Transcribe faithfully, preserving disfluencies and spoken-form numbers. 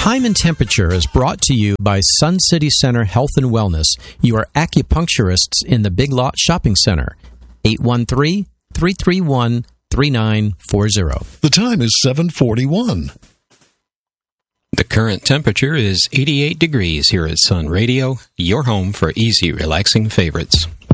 Time and Temperature is brought to you by Sun City Center Health and Wellness, your acupuncturists in the Big Lot Shopping Center. eight one three, three three one, three nine four zero. The time is seven forty-one. The current temperature is eighty-eight degrees here at Sun Radio, your home for easy, relaxing favorites.